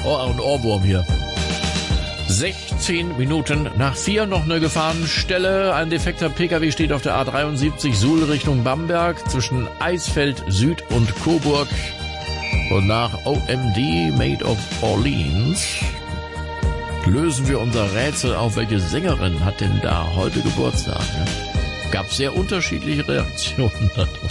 Ein Ohrwurm hier. 16 Minuten nach 4 noch eine Gefahrenstelle. Ein defekter PKW steht auf der A73 Suhl Richtung Bamberg zwischen Eisfeld Süd und Coburg. Und nach OMD Made of Orleans lösen wir unser Rätsel auf, welche Sängerin hat denn da heute Geburtstag. Ne? Gab sehr unterschiedliche Reaktionen darauf.